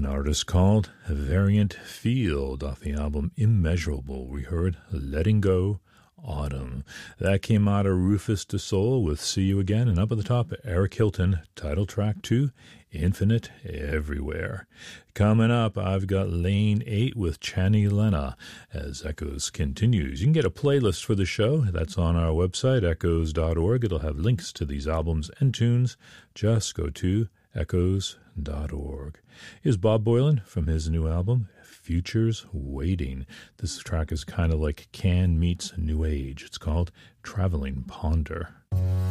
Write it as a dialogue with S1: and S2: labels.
S1: An artist called Variant Field off the album Immeasurable. We heard Letting Go, Autumn. That came out of Rufus Du Sol with See You Again, and up at the top, Eric Hilton, title track 2, Infinite Everywhere. Coming up, I've got Lane 8 with Chani Lena as Echoes continues. You can get a playlist for the show. That's on our website, echoes.org. It'll have links to these albums and tunes. Just go to echoes.org. Here's Bob Boilen from his new album, Futures Waiting. This track is kind of like Can meets New Age. It's called Traveling Ponder.